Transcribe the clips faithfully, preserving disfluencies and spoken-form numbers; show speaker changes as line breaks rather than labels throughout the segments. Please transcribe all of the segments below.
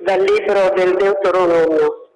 Dal libro del Deuteronomio.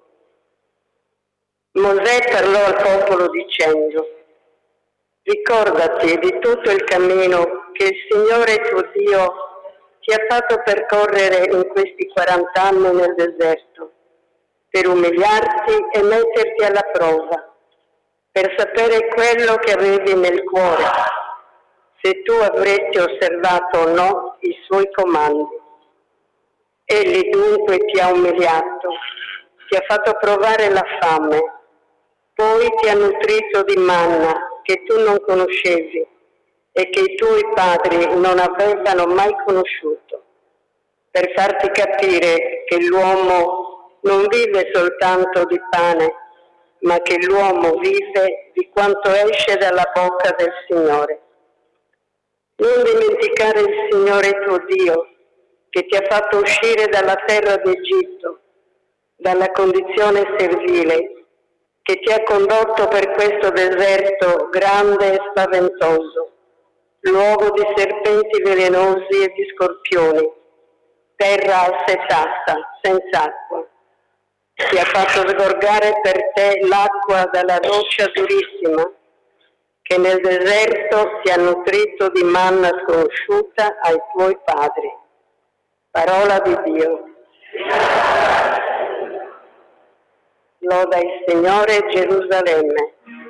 Mosè parlò al popolo dicendo: ricordati di tutto il cammino che il Signore tuo Dio ti ha fatto percorrere in questi quarant'anni nel deserto, per umiliarti e metterti alla prova, per sapere quello che avevi nel cuore, se tu avresti osservato o no i suoi comandi. Egli dunque ti ha umiliato, ti ha fatto provare la fame, poi ti ha nutrito di manna che tu non conoscevi e che i tuoi padri non avevano mai conosciuto, per farti capire che l'uomo non vive soltanto di pane, ma che l'uomo vive di quanto esce dalla bocca del Signore. Non dimenticare il Signore tuo Dio, che ti ha fatto uscire dalla terra d'Egitto, dalla condizione servile, che ti ha condotto per questo deserto grande e spaventoso, luogo di serpenti velenosi e di scorpioni, terra assetata, senza acqua. Ti ha fatto sgorgare per te l'acqua dalla roccia durissima, che nel deserto ti ha nutrito di manna sconosciuta ai tuoi padri. Parola di Dio. Loda il Signore Gerusalemme.